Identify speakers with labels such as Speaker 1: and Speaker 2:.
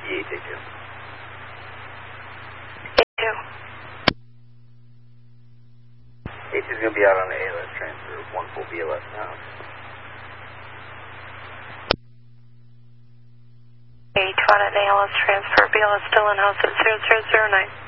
Speaker 1: Yeah, take care.
Speaker 2: 82.
Speaker 1: 82's going to be out on the ALS transfer, 14 BLS now.
Speaker 2: 82 on an ALS transfer, BLS still in house at 0009.